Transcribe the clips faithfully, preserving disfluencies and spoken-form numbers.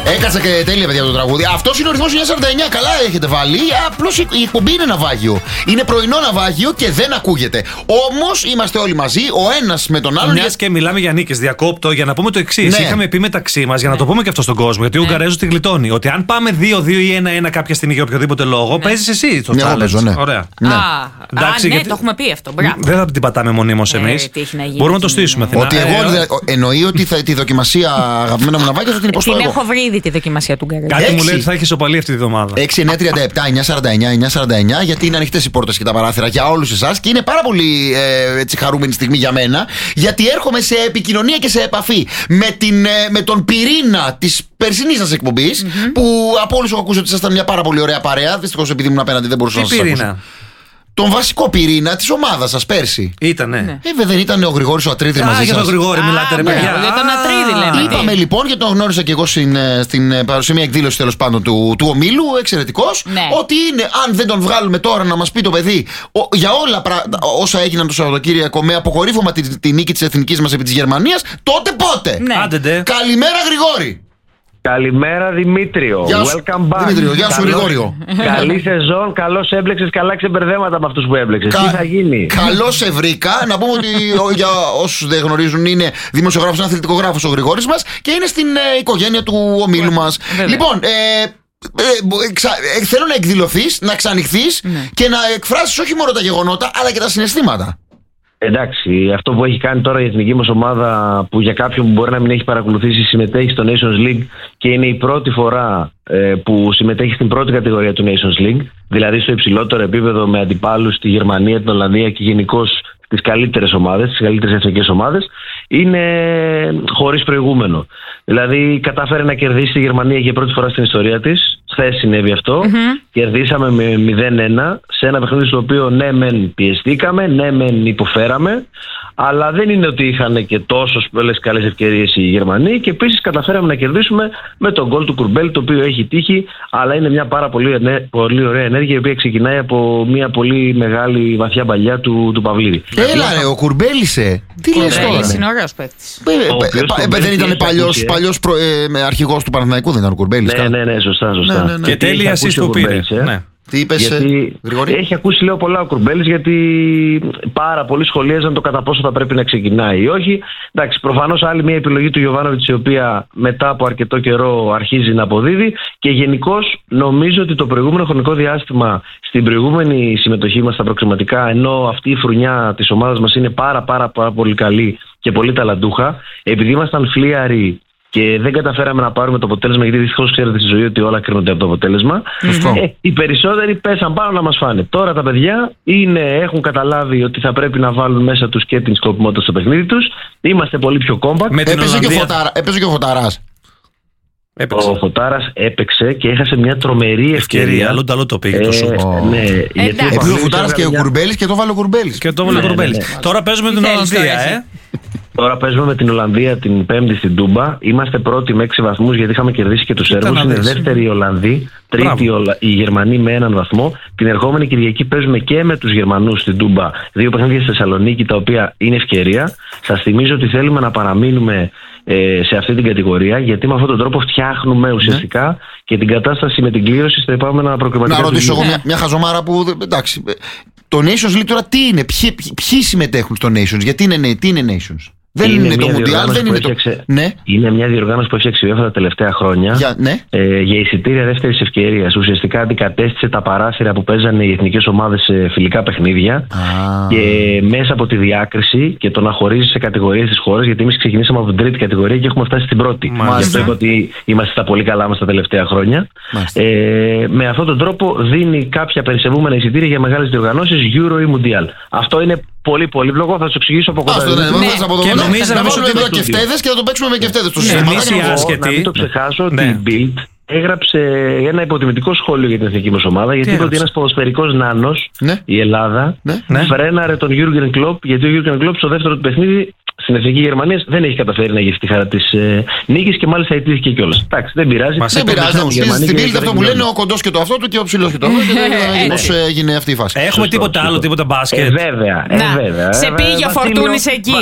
Έκατσα και τέλεια, παιδιά, το τραγούδι. Αυτός είναι ο ρυθμός εννιακόσια σαράντα εννιά. Καλά έχετε βάλει. Απλώς η εκπομπή είναι ναυάγιο. Είναι πρωινό ναυάγιο και δεν ακούγεται. Όμως είμαστε όλοι μαζί, ο ένας με τον άλλον. Μιας για... και μιλάμε για νίκες, διακόπτω για να πούμε το εξής. Ναι. Είχαμε πει μεταξύ μας, για να το πούμε και αυτό στον κόσμο, γιατί ναι. ο Ουγγαρέζος τη γλιτώνει. Ότι αν πάμε δύο δύο ή ένα ένα κάποια στιγμή για οποιοδήποτε λόγο, ναι. παίζεις εσύ το challenge. Ναι. Ωραία. Ναι. Α, εντάξει, α, ναι, γιατί... το έχουμε πει αυτό. Μπράβο. Δεν θα την πατάμε μονίμως εμείς. Ε, Μπορούμε να το στήσουμε. Ότι εγώ εννοεί ότι τη δοκιμασία, αγαπημένα μου ναυάγια, θα την υποστώ. Την έχω βρει ήδη τη δοκιμασία του Ουγγαρέζου. Κάτι μου λέει ότι θα έχει ισοπαλία αυτή τη βδομάδα. έξι εννιά τριάντα επτά εννιακόσια σαράντα εννιά εννιακόσια σαράντα εννιά, γιατί είναι ανοιχτές οι πόρτες και τα παράθυρα για όλους εσάς και είναι πάρα πολύ ε, έτσι, χαρούμενη στιγμή για μένα, γιατί έρχομαι σε επικοινωνία και σε επαφή με, την, ε, με τον πυρήνα της περσινής σας εκπομπής, mm-hmm. που από όλους έχω ακούσει ότι ήσασταν μια πάρα πολύ ωραία παρέα. Δυστυχώς επειδή ήμουν απέναντι δεν μπορούσα να σας ακούσω. Τον βασικό πυρήνα της ομάδας σας πέρσι. Ήτανε. Ναι. Ε, δεν ήταν ο Γρηγόρης ο Ατρίδης μαζί σας. Για τον Γρηγόρη μιλάτε, ρε παιδιά. Για τον Ατρίδη λέμε. Είπαμε λοιπόν, γιατί τον γνώρισα και εγώ στην, στην παρουσία, μια εκδήλωση τέλος πάντων του, του ομίλου, εξαιρετικός, ναι. ότι είναι, αν δεν τον βγάλουμε τώρα να μας πει το παιδί ο, για όλα πρα, όσα έγιναν το Σαββατοκύριακο με αποκορύφωμα τη, τη νίκη της εθνικής μας επί της Γερμανίας, τότε πότε. Ναι. Καλημέρα, Γρηγόρη. Καλημέρα Δημήτριο. Γεια σου, Welcome back. Δημήτριο, γεια σου Γρηγόριο. Καλή σεζόν, καλώς έμπλεξες, καλά ξεμπερδέματα με αυτούς που έμπλεξες. Κα... Τι θα γίνει. Καλώς σε βρήκα. Να πούμε ότι για όσους δεν γνωρίζουν είναι δημοσιογράφος, αθλητικογράφος ο Γρηγόρης μας και είναι στην ε, οικογένεια του ομίλου μας. Λοιπόν, ε, ε, ξα, ε, θέλω να εκδηλωθείς, να ξανοιχθείς ναι. και να εκφράσεις όχι μόνο τα γεγονότα αλλά και τα συναισθήματα. Εντάξει, αυτό που έχει κάνει τώρα η εθνική μας ομάδα, που για κάποιον που μπορεί να μην έχει παρακολουθήσει, συμμετέχει στο Nations League και είναι η πρώτη φορά ε, που συμμετέχει στην πρώτη κατηγορία του Nations League, δηλαδή στο υψηλότερο επίπεδο με αντιπάλους τη Γερμανία, την Ολλανδία και γενικώς τις καλύτερες ομάδες, τις καλύτερες εθνικές ομάδες, είναι χωρίς προηγούμενο. Δηλαδή κατάφερε να κερδίσει τη Γερμανία για πρώτη φορά στην ιστορία της. Χθες συνέβη αυτό. Mm-hmm. Κερδίσαμε με μηδέν ένα σε ένα παιχνίδι στο οποίο ναι μεν πιεστήκαμε, ναι μεν υποφέραμε, αλλά δεν είναι ότι είχαν και τόσο πολλές καλές ευκαιρίες οι Γερμανοί και επίσης καταφέραμε να κερδίσουμε με τον γκολ του Κουρμπέλ, το οποίο έχει τύχει, αλλά είναι μια πάρα πολύ, πολύ ωραία ενέργεια η οποία ξεκινάει από μια πολύ μεγάλη βαθιά παλιά του, του Παυλίδη. Έλα ρε, ο Κουρμπέλ είσαι. Τι λες τώρα. Είναι ωραίος παίκτης. Δεν ήταν παλιός αρχηγός του Παναθηναϊκού, δεν ήταν ο Κουρμπέλης. Ναι, ναι, ναι, σωστά, σωστά. Και τέλεια εσείς το πήρες. Τι είπες, γιατί Γρηγόρη? Έχει ακούσει λέω πολλά ο Κουρμπέλης, γιατί πάρα πολλοί σχολίαζαν το κατά πόσο θα πρέπει να ξεκινάει ή όχι. Εντάξει, προφανώς άλλη μια επιλογή του Γιοβάνοβιτς, η οποία μετά από αρκετό καιρό αρχίζει να αποδίδει, και γενικώς νομίζω ότι το προηγούμενο χρονικό διάστημα, στην προηγούμενη συμμετοχή μας στα προξηματικά, ενώ αυτή η φρουνιά της ομάδας μας είναι πάρα πάρα, πάρα πολύ καλή και πολύ ταλαντούχα, επειδή ήμασταν φλίαροι και δεν καταφέραμε να πάρουμε το αποτέλεσμα, γιατί δυστυχώς ξέρετε στη ζωή ότι όλα κρίνονται από το αποτέλεσμα. Ε, οι περισσότεροι πέσαν πάνω να μας φάνε. Τώρα τα παιδιά είναι, έχουν καταλάβει ότι θα πρέπει να βάλουν μέσα τους και την σκοπιμότητα στο παιχνίδι τους. Είμαστε πολύ πιο compact. Έπαιζε και, φωτάρα, έπαιζε και ο Φωταράς. Έπαιξε. Ο Φωτάρας έπαιξε και έχασε μια τρομερή ευκαιρία. Άλλο ταλό το πήγε το σουτ. Ναι, γιατί έπαιζε ο Φωτάρας και ο Κουρμπέλης και το βάλε ο Κουρμπέλης. Και το βάλε ο Κουρμπέλης. Τώρα παίζουμε την Ολλανδία, ε. Τώρα παίζουμε με την Ολλανδία την Πέμπτη στην Τούμπα. Είμαστε πρώτοι με έξι βαθμούς γιατί είχαμε κερδίσει και τους Σέρβους. Είναι δεύτερη η Ολλανδοί, τρίτη οι Γερμανοί με έναν βαθμό. Την ερχόμενη Κυριακή παίζουμε και με τους Γερμανούς στην Τούμπα. Δύο παιχνίδια στη Θεσσαλονίκη, τα οποία είναι ευκαιρία. Σας θυμίζω ότι θέλουμε να παραμείνουμε ε, σε αυτή την κατηγορία, γιατί με αυτόν τον τρόπο φτιάχνουμε ουσιαστικά ναι. και την κατάσταση με την κλήρωση στα επόμενα προκριματικά. Να ρωτήσω εγώ μια, μια χαζομάρα που. Εντάξει. Το Nations League τώρα τι είναι, ποιοι, ποιοι συμμετέχουν στο Nations, γιατί είναι, τι είναι Nations? Δεν είναι, είναι το Μουντιάλ, δεν είναι το. Έφτιαξε... Ναι. Είναι μια διοργάνωση που έχει αξιοποιήσει τα τελευταία χρόνια για, ναι. ε, για εισιτήρια δεύτερης ευκαιρίας. Ουσιαστικά αντικατέστησε τα παράθυρα που παίζανε οι εθνικές ομάδες σε φιλικά παιχνίδια ah. και μέσα από τη διάκριση και το να χωρίζει σε κατηγορίες τις χώρες, γιατί εμείς ξεκινήσαμε από την τρίτη κατηγορία και έχουμε φτάσει στην πρώτη. Γι' αυτό είπα ότι είμαστε στα πολύ καλά μας τα τελευταία χρόνια. Ε, με αυτόν τον τρόπο δίνει κάποια περισσευούμενα εισιτήρια για μεγάλες διοργανώσεις, Euro ή Mundial. Αυτό είναι πολύ πολύ λόγο, θα σου εξηγήσω από κοντά. Και νομίζω να βάλουμε εδώ κεφτέδες και θα το παίξουμε με κεφτέδες. Να μην το ξεχάσω ότι η Bild έγραψε ένα υποτιμητικό σχόλιο για την εθνική μας ομάδα, γιατί είπε ότι ένας ποδοσφαιρικός νάνος, η Ελλάδα, φρέναρε τον Jürgen Klopp, γιατί ο Jürgen Klopp στο δεύτερο του παιχνίδι στην εθνική Γερμανία δεν έχει καταφέρει να γεύσει τη χαρά της ε, νίκης και μάλιστα ιτήθηκε κιόλας. Εντάξει, δεν πειράζει. Μας δεν πειράζει. Στην Bild αυτό που λένε ο κοντός και το αυτό του και ο ψηλός και το αυτό. Και πώς έγινε αυτή η φάση. Έχουμε τίποτα άλλο, τίποτα μπάσκετ? Ε, βέβαια. Σε πήγε ο Φορτούνης εκεί.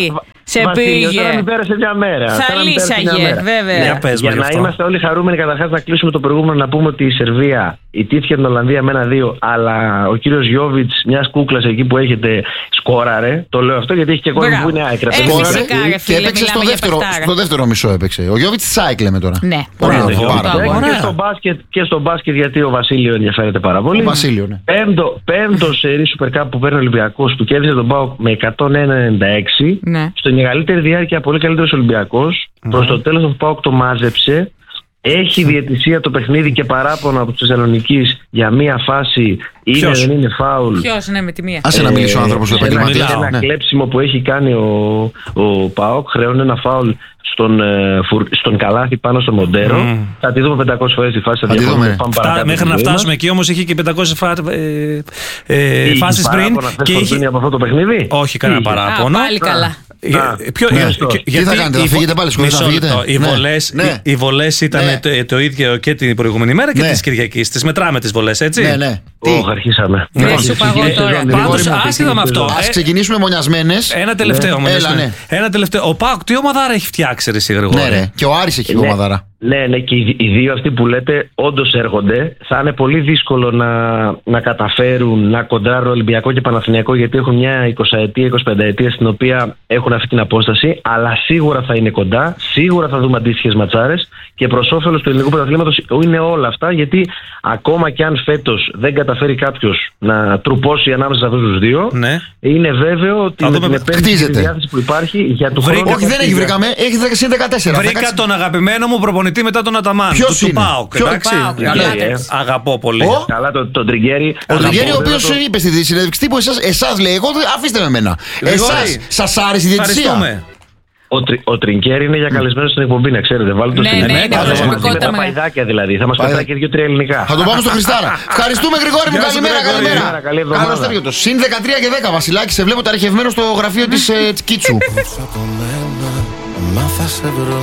Σε Βασίλειο, πήγε. τώρα μην πέρασε μια μέρα. Θα Τώρα μην πέρασε μια λύσαγε, μέρα. βέβαια. Για πες Για μου να γι' αυτό. είμαστε όλοι χαρούμενοι, καταρχάς να κλείσουμε το προηγούμενο, να πούμε ότι η Σερβία ιτήθηκε την Ολλανδία με ένα δύο, αλλά ο κύριος Γιόβιτς, μιας κούκλας εκεί που έχετε, σκόραρε. Το λέω αυτό γιατί έχει και κόσμο που είναι άκρα. Ε, Σκόραρε φυσικά, ρε και φίλε, έπαιξε στο μιλάμε για δεύτερο, παιχτάρα. στο δεύτερο μισό έπαιξε. Ο Γιώβιτς Τσάικ λέμε τώρα. Ναι, Πολύ μπράβο. ωραίο, πάρα Μπράβο. πολύ. Και Ωραία. στο μπάσκετ, και στο μπάσκετ γιατί ο Βασίλειο ενδιαφέρεται πάρα πολύ. Ο Βασίλειο, ναι. Πέμπτο, πέμπτο σερί Super Cup που παίρνει ο Ολυμπιακός, που κέρδισε τον ΠΑΟΚ με εκατόν ένα ενενήντα έξι. Ναι. Στο μεγαλύτερη διάρκεια, πολύ καλύτερος Ολυμπιακός. Προς το τέλος ο ΠΑΟΚ το μάζεψε. Έχει διαιτησία το παιχνίδι και παράπονα από τους Θεσσαλονικείς για μία φάση. Είναι, Ποιος? δεν είναι φάουλ. Ποιος, ναι, με τη μία. Άσε να μιλήσει ο άνθρωπος του Ένα- επαγγελματίας. Ένα Ναι. κλέψιμο που έχει κάνει ο, ο ΠΑΟΚ, χρεώνει ένα φάουλ στον, ε, φουρ- στον καλάθι πάνω στο Μοντέρο. Μμμ. Θα τη δούμε πεντακόσιες φορές τη φάση. Θα Θα τη διαφωνούμε, δούμε. πάμε Φτά- παρακάτω μέχρι στη να ζωή φτάσουμε μας. εκεί όμως είχε και πεντακόσιες φα... ε, ε, Είχε φάσεις πριν. παράπονα, θες Και Φορτούνη, είχε... από αυτό το παιχνίδι. Όχι, κανένα Είχε. παράπονο. Α, πάλι καλά. Για- Α, ποιο- ναι, για- αυτό. και- Τι γιατί θα κάνετε, θα οι βο- φύγετε πάλι, σχολείο, Μισό θα φύγετε? λεπτό. Οι Ναι. βολές, Ναι. οι, οι βολές ήταν Ναι. το, το ίδιο και την προηγούμενη μέρα και Ναι. της Κυριακής. Τις μετράμε τις βολές, έτσι. Ναι, ναι. Τι? Ωχ, αρχίσαμε. Ναι, Λοιπόν, σου παγώ ε, τώρα. ε, Πάντως, Γρηγόρη μου, άσχετα με αυτό. Ας ε, ξεκινήσουμε μονιασμένες. Ένα τελευταίο όμως. Έλα, ναι. ναι. Ένα τελευταίο. Ο ΠΑΟΚ τι ομαδάρα έχει φτιάξει, ρε εσύ, Γρηγόρη? Ναι, ρε. Και ο Άρης έχει Ναι. ομαδάρα. Ναι, ναι, και οι, οι δύο αυτοί που λέτε όντως έρχονται. Θα είναι πολύ δύσκολο να, να καταφέρουν να κοντράρουν Ολυμπιακό και Παναθηναϊκό, γιατί έχουν μια εικοσαετία, εικοσιπενταετία στην οποία έχουν αυτή την απόσταση. Αλλά σίγουρα θα είναι κοντά, σίγουρα θα δούμε αντίστοιχες ματσάρες και προς όφελος του ελληνικού πρωταθλήματος είναι όλα αυτά. Γιατί ακόμα και αν φέτος δεν καταφέρει κάποιος να τρουπώσει ανάμεσα σε αυτούς τους δύο, Ναι. είναι βέβαιο ότι Θα με δούμε, την επένδυση και τη χτίζεται. διάθεση που υπάρχει για το Βρήκα- χρόνο. Όχι, δεν έχει βρήκαμε. Έχει συν δεκατέσσερα. Θα Βρήκα κάτσει- τον αγαπημένο μου προπονητή μετά τον Αταμάν. Ποιος του, του είναι? ΠΑΟΚ. Ποιο- Εντάξει. ΠΑΟΚ, Καλά, καλά, ε, εντάξει. αγαπώ πολύ. Ο? Καλά, τον το Τριγκέρι. Ο Τριγέρη, ο Αγαπώ, οποίος βέβαια, το- είπε στη συνέντευξη τύπου, εσάς, εσάς λέει, εγώ δεν- αφήστε με εμένα. Γρηγόρη, Εσάς, σας άρεσε η διαιτησία? Ευχαριστούμε. Ο, τρι, ο Τρινκέρι είναι για καλεσμένο στην εκπομπή, να ξέρετε. Βάλτε το Ναι, στην ναι, είναι Βάλτε το προσωπικότητα μαζί με τα μεγάλη. παϊδάκια δηλαδή. Θα μας Παϊδά- πετάει και δύο-τρία ελληνικά. Θα τον πάμε στο Χριστάρα. Ευχαριστούμε, Γρηγόρη μου. Γεια σου, Καλημέρα, Γρηγόρη. καλημέρα. Καλή εβδομάδα. Καλώς ήρθατε. Συν δεκατρία και δέκα, Βασιλάκη. Σε βλέπω ταρχευμένο στο γραφείο της ε, της Κίτσου. Από μένα, μα θα σε βρω.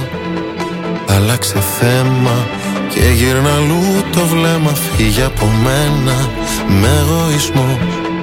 Άλλαξε θέμα και γύρνα αλλού το βλέμμα. Φύγε από μένα με εγωισμό.